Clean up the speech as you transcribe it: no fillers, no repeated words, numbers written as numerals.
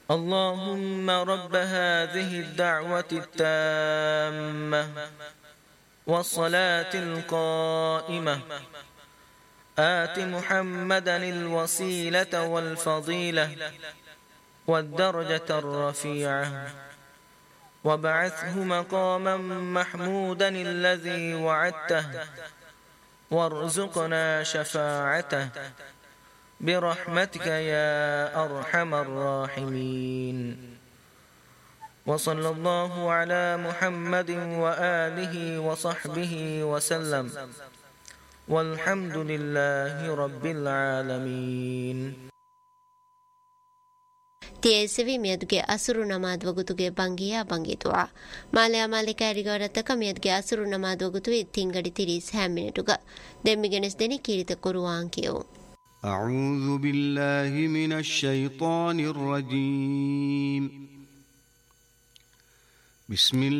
اللهم رب هذه الدعوة التامة والصلاة القائمة آت محمدا الوسيلة والفضيلة والدرجة الرفيعة وابعثه مقاما محمودا الذي وعدته وارزقنا شفاعته برحمتك يا أرحم الراحمين. وصلى الله على محمد وآله وصحبه وسلم والحمد لله رب العالمين. TSV ಮಿಯದ್ಗೆ ಅಸುರು ನಮಾದ್ ವಗುತುಗೆ ಬಂಗಿಯಾ ಬಂಗಿತುವಾ ಮಾಲೆ ಅಮಾಲಿಕ ರಿಗಾರತಕ ಮಿಯದ್ಗೆ ಅಸುರು ನಮಾದ್ ವಗುತುವೆ ತಿಂಗಡಿ 30 ಮಿನಿಟುಗ ದೆಮ್ಮಿಗೆನೆಸ್ ದೆನಿ ಕೀರಿತ ಕುರುವಾನ್ ಕಿಯೋ. أعوذ بالله من الشيطان الرجيم. بسم